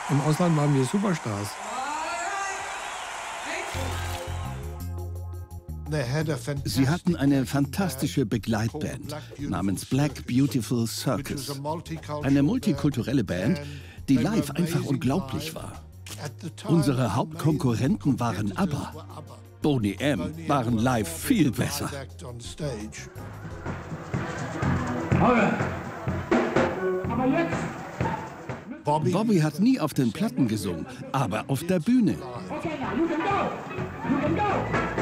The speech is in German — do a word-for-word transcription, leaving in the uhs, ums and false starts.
Im Ausland waren wir Superstars. Sie hatten eine fantastische Begleitband namens Black Beautiful Circus. Eine multikulturelle Band, die live einfach unglaublich war. Unsere Hauptkonkurrenten waren ABBA. Boney M. waren live viel besser. Bobby hat nie auf den Platten gesungen, aber auf der Bühne.